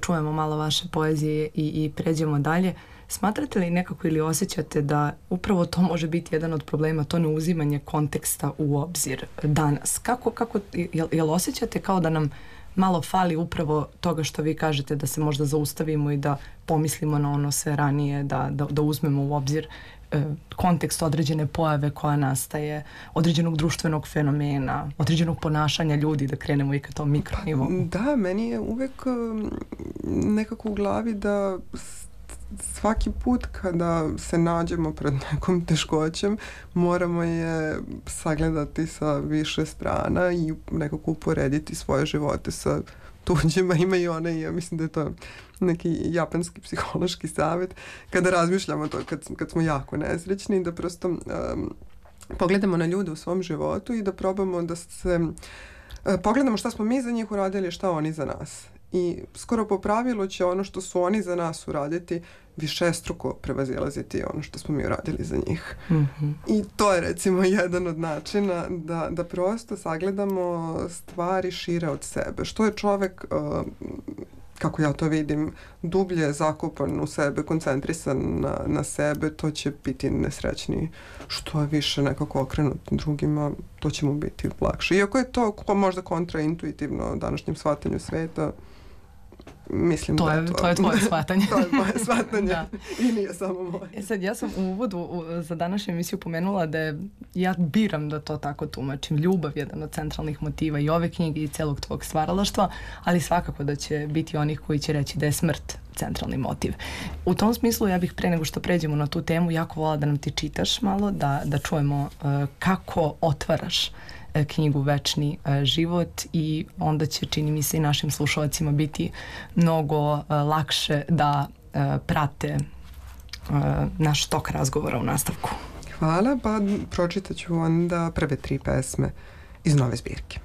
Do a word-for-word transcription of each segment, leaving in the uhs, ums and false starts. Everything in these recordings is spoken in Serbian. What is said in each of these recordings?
čujemo malo vaše poezije i, i pređemo dalje. Smatrate li nekako ili osjećate da upravo to može biti jedan od problema, to neuzimanje konteksta u obzir danas? Kako, kako, jel, jel osjećate kao da nam malo fali upravo toga što vi kažete, da se možda zaustavimo i da pomislimo na ono sve ranije, da, da, da uzmemo u obzir e, kontekst određene pojave koja nastaje, određenog društvenog fenomena, određenog ponašanja ljudi, da krenemo i ka tom mikronivu? Da, meni je uvek nekako u glavi da svaki put kada se nađemo pred nekom teškoćem, moramo je sagledati sa više strana i nekako uporediti svoje živote sa tuđima. Ima i one, ja mislim da je to neki japanski psihološki savjet, kada razmišljamo to, kad, kad smo jako nesrećni, da prosto um, pogledamo na ljude u svom životu i da probamo da se uh, pogledamo šta smo mi za njih uradili, šta oni za nas. I skoro po pravilu će ono što su oni za nas uraditi višestruko prevazilaziti ono što smo mi uradili za njih. Mm-hmm. I to je recimo jedan od načina da, da prosto sagledamo stvari šire od sebe. Što je čovek, uh, kako ja to vidim, dublje zakopan u sebe, koncentrisan na, na sebe, to će biti nesrećniji. Što je više nekako okrenut drugima, to će mu biti lakše. Iako je to možda kontraintuitivno današnjem shvatanju sveta, mislim to da je to. To je tvoje shvatanje. To je moje shvatanje Da. I nije samo moje. E sad, ja sam u uvodu u, za današnju emisiju pomenula da je, ja biram da to tako tumačim, ljubav jedan od centralnih motiva i ove knjige i celog tvog stvaralaštva, ali svakako da će biti onih koji će reći da je smrt centralni motiv. U tom smislu ja bih pre nego što pređemo na tu temu jako volila da nam ti čitaš malo, da, da čujemo uh, kako otvaraš knjigu Večni život i onda će, čini mi se, i našim slušalcima biti mnogo uh, lakše da uh, prate uh, naš tok razgovora u nastavku. Hvala, pa pročitat ću onda prve tri pesme iz nove zbirke.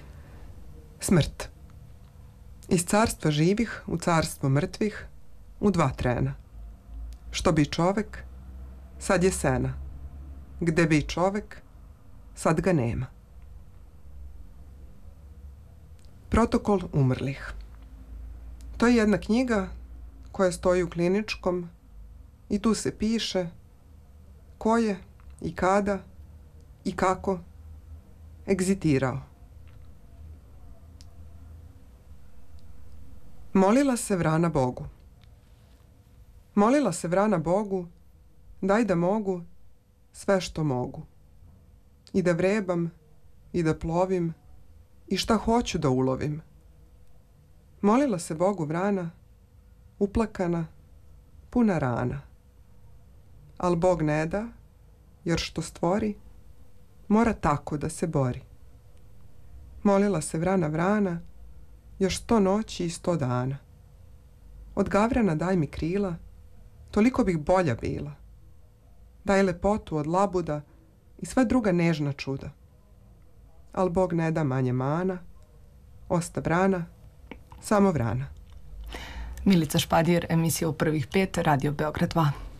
Smrt. Iz carstva živih u carstvo mrtvih u dva trena. Što bi čovek, sad je sena. Gde bi čovek, sad ga nema. Protokol umrlih. To je jedna knjiga koja stoji u kliničkom i tu se piše ko je i kada i kako egzitirao. Molila se vrana Bogu. Molila se vrana Bogu, daj da mogu sve što mogu. I da vrebam, i da plovim, i šta hoću da ulovim. Molila se Bogu vrana, uplakana, puna rana. Al Bog ne da, jer što stvori, mora tako da se bori. Molila se vrana vrana, još sto noći i sto dana. Od gavrana daj mi krila, toliko bih bolja bila. Daj lepotu od labuda i sva druga nežna čuda. Al Bog ne da manje mana, osta vrana, samo vrana. Milica Špadijer, emisija u prvih pet, Radio Beograd dva.